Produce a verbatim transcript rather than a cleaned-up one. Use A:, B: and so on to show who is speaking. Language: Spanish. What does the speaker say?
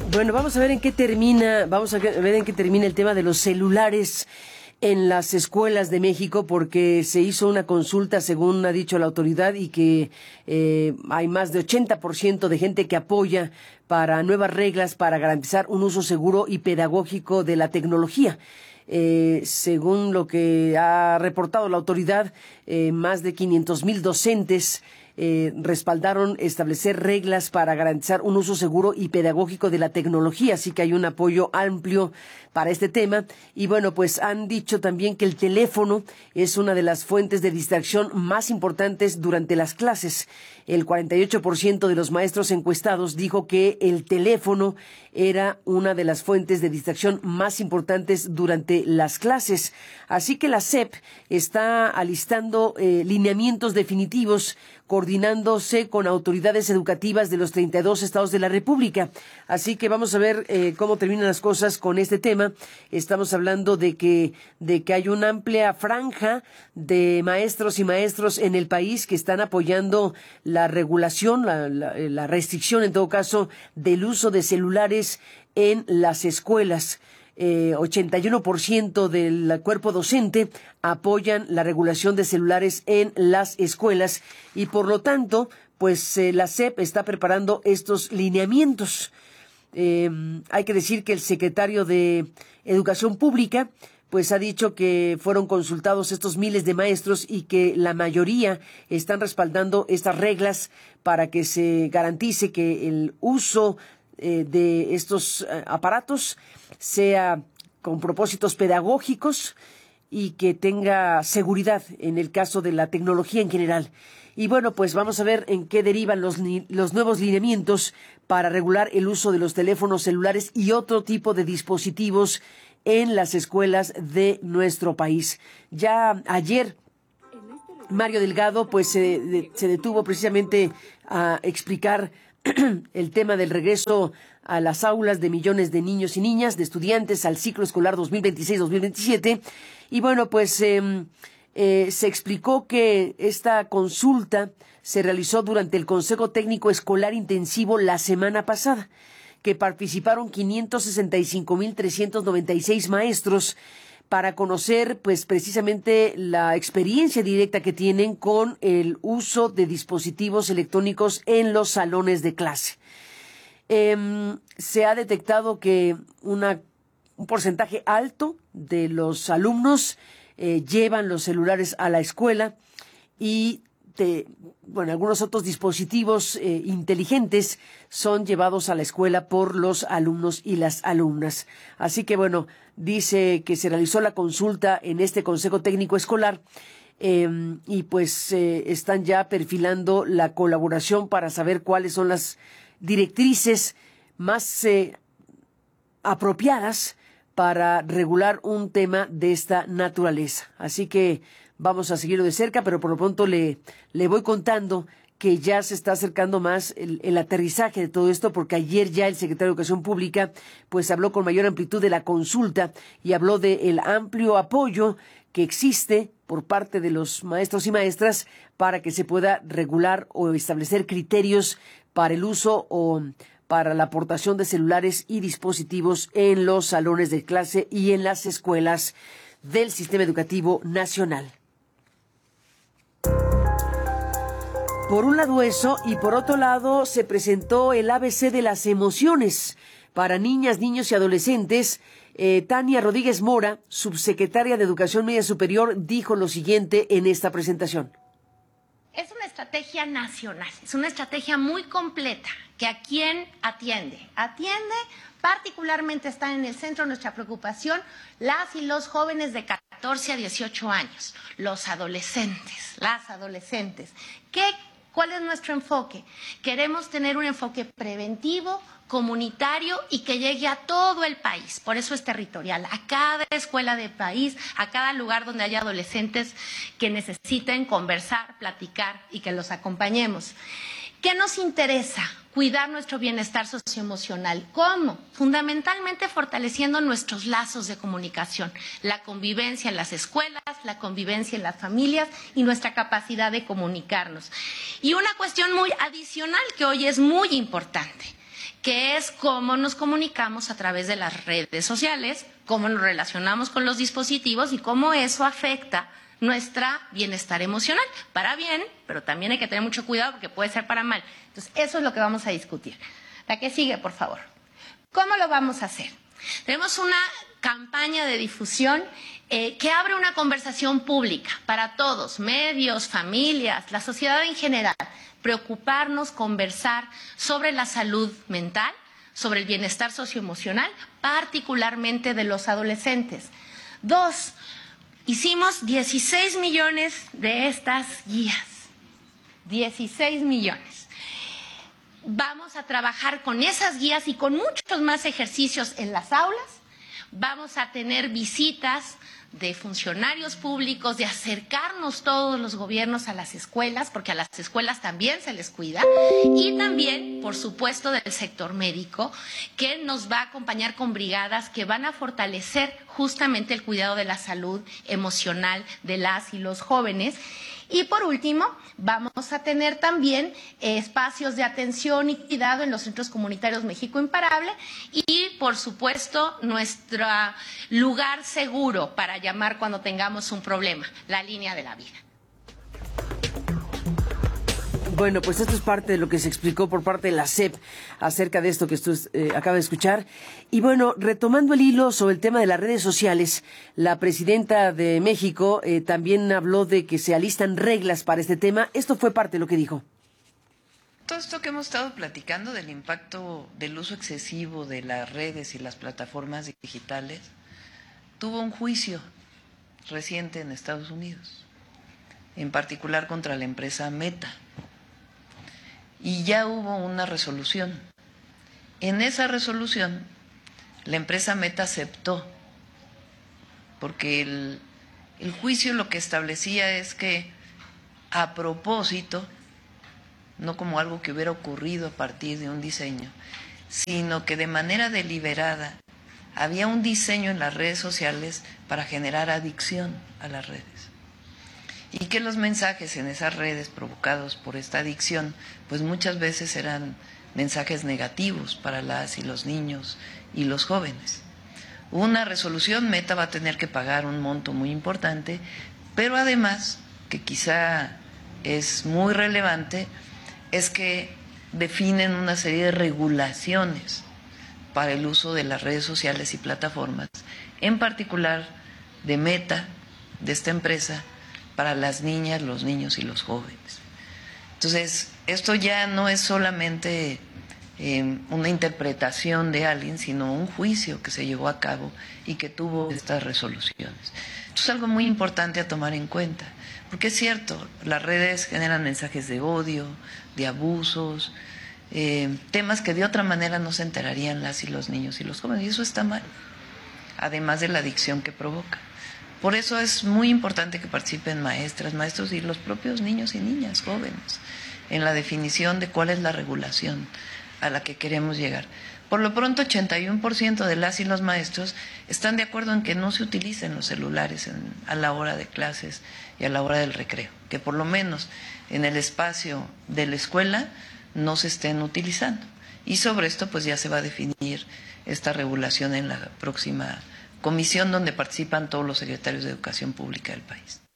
A: Bueno, vamos a ver en qué termina, vamos a ver en qué termina el tema de los celulares en las escuelas de México, porque se hizo una consulta, según ha dicho la autoridad, y que eh, hay más de ochenta por ciento de gente que apoya para nuevas reglas para garantizar un uso seguro y pedagógico de la tecnología. Eh, según lo que ha reportado la autoridad, eh, más de quinientos mil docentes Eh, respaldaron establecer reglas para garantizar un uso seguro y pedagógico de la tecnología, así que hay un apoyo amplio para este tema. Y bueno, pues han dicho también que el teléfono es una de las fuentes de distracción más importantes durante las clases. El cuarenta y ocho por ciento de los maestros encuestados dijo que el teléfono era una de las fuentes de distracción más importantes durante las clases. Así que la S E P está alistando eh, lineamientos definitivos, coordinándose con autoridades educativas de los treinta y dos estados de la República. Así que vamos a ver eh, cómo terminan las cosas con este tema. Estamos hablando de que, de que hay una amplia franja de maestros y maestros en el país que están apoyando la regulación, la, la, la restricción, en todo caso, del uso de celulares en las escuelas. Eh, ochenta y uno por ciento del cuerpo docente apoyan la regulación de celulares en las escuelas y por lo tanto, pues eh, la S E P está preparando estos lineamientos. Eh, hay que decir que el secretario de Educación Pública pues ha dicho que fueron consultados estos miles de maestros y que la mayoría están respaldando estas reglas para que se garantice que el uso eh, de estos eh, aparatos sea con propósitos pedagógicos y que tenga seguridad en el caso de la tecnología en general. Y bueno, pues vamos a ver en qué derivan los, los nuevos lineamientos para regular el uso de los teléfonos celulares y otro tipo de dispositivos en las escuelas de nuestro país. Ya ayer Mario Delgado pues se, de, se detuvo precisamente a explicar el tema del regreso a las aulas de millones de niños y niñas, de estudiantes al ciclo escolar dos mil veintiséis dos mil veintisiete. Y bueno, pues eh, eh, se explicó que esta consulta se realizó durante el Consejo Técnico Escolar Intensivo la semana pasada, que participaron quinientos sesenta y cinco mil trescientos noventa y seis maestros para conocer pues precisamente la experiencia directa que tienen con el uso de dispositivos electrónicos en los salones de clase. Eh, se ha detectado que una, un porcentaje alto de los alumnos eh, llevan los celulares a la escuela y de, bueno, algunos otros dispositivos eh, inteligentes son llevados a la escuela por los alumnos y las alumnas. Así que bueno, dice que se realizó la consulta en este Consejo Técnico Escolar eh, y pues eh, están ya perfilando la colaboración para saber cuáles son las directrices más eh, apropiadas para regular un tema de esta naturaleza. Así que vamos a seguirlo de cerca, pero por lo pronto le, le voy contando que ya se está acercando más el, el aterrizaje de todo esto, porque ayer ya el secretario de Educación Pública pues habló con mayor amplitud de la consulta y habló del amplio apoyo que existe por parte de los maestros y maestras para que se pueda regular o establecer criterios para el uso o para la aportación de celulares y dispositivos en los salones de clase y en las escuelas del Sistema Educativo Nacional. Por un lado eso, y por otro lado se presentó el A B C de las emociones para niñas, niños y adolescentes. Eh, Tania Rodríguez Mora, subsecretaria de Educación Media Superior, dijo lo siguiente en esta presentación.
B: Es una estrategia nacional, es una estrategia muy completa que a quién atiende. Atiende, particularmente están en el centro de nuestra preocupación las y los jóvenes de catorce a dieciocho años, los adolescentes, las adolescentes. ¿Qué, cuál es nuestro enfoque? Queremos tener un enfoque preventivo, comunitario y que llegue a todo el país. Por eso es territorial, a cada escuela del país, a cada lugar donde haya adolescentes que necesiten conversar, platicar y que los acompañemos. ¿Qué nos interesa? Cuidar nuestro bienestar socioemocional. ¿Cómo? Fundamentalmente fortaleciendo nuestros lazos de comunicación, la convivencia en las escuelas, la convivencia en las familias y nuestra capacidad de comunicarnos. Y una cuestión muy adicional que hoy es muy importante, que es cómo nos comunicamos a través de las redes sociales, cómo nos relacionamos con los dispositivos y cómo eso afecta nuestro bienestar emocional, para bien, pero también hay que tener mucho cuidado porque puede ser para mal. Entonces, eso es lo que vamos a discutir. La que sigue, por favor. ¿Cómo lo vamos a hacer? Tenemos una campaña de difusión eh, que abre una conversación pública para todos, medios, familias, la sociedad en general. Preocuparnos, conversar sobre la salud mental, sobre el bienestar socioemocional, particularmente de los adolescentes. Dos, hicimos dieciséis millones de estas guías. dieciséis millones. Vamos a trabajar con esas guías y con muchos más ejercicios en las aulas. Vamos a tener visitas de funcionarios públicos, de acercarnos todos los gobiernos a las escuelas, porque a las escuelas también se les cuida, y también, por supuesto, del sector médico, que nos va a acompañar con brigadas que van a fortalecer justamente el cuidado de la salud emocional de las y los jóvenes. Y por último, vamos a tener también eh, espacios de atención y cuidado en los centros comunitarios México Imparable y, por supuesto, nuestro lugar seguro para llamar cuando tengamos un problema, la línea de la vida.
A: Bueno, pues esto es parte de lo que se explicó por parte de la S E P acerca de esto que usted eh, acaba de escuchar. Y bueno, retomando el hilo sobre el tema de las redes sociales, la presidenta de México eh, también habló de que se alistan reglas para este tema. Esto fue parte de lo que dijo.
C: Todo esto que hemos estado platicando del impacto del uso excesivo de las redes y las plataformas digitales tuvo un juicio reciente en Estados Unidos, en particular contra la empresa Meta. Y ya hubo una resolución. En esa resolución, la empresa Meta aceptó, porque el, el juicio lo que establecía es que a propósito, no como algo que hubiera ocurrido a partir de un diseño, sino que de manera deliberada había un diseño en las redes sociales para generar adicción a las redes. Y que los mensajes en esas redes provocados por esta adicción, pues muchas veces eran mensajes negativos para las y los niños y los jóvenes. Una resolución, Meta va a tener que pagar un monto muy importante, pero además, que quizá es muy relevante, es que definen una serie de regulaciones para el uso de las redes sociales y plataformas, en particular de Meta, de esta empresa, para las niñas, los niños y los jóvenes. Entonces, esto ya no es solamente eh, una interpretación de alguien, sino un juicio que se llevó a cabo y que tuvo estas resoluciones. Esto es algo muy importante a tomar en cuenta, porque es cierto, las redes generan mensajes de odio, de abusos, eh, temas que de otra manera no se enterarían las y los niños y los jóvenes, y eso está mal, además de la adicción que provoca. Por eso es muy importante que participen maestras, maestros y los propios niños y niñas jóvenes en la definición de cuál es la regulación a la que queremos llegar. Por lo pronto, ochenta y uno por ciento de las y los maestros están de acuerdo en que no se utilicen los celulares en, a la hora de clases y a la hora del recreo, que por lo menos en el espacio de la escuela no se estén utilizando. Y sobre esto pues ya se va a definir esta regulación en la próxima comisión donde participan todos los secretarios de Educación Pública del país.